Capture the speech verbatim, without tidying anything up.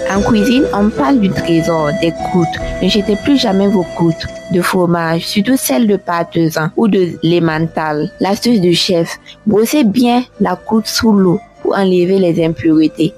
En cuisine, on parle du trésor des croûtes. Ne jetez plus jamais vos croûtes de fromage, surtout celles de parmesan ou de l'emmental. L'astuce du chef, brossez bien la croûte sous l'eau pour enlever les impuretés.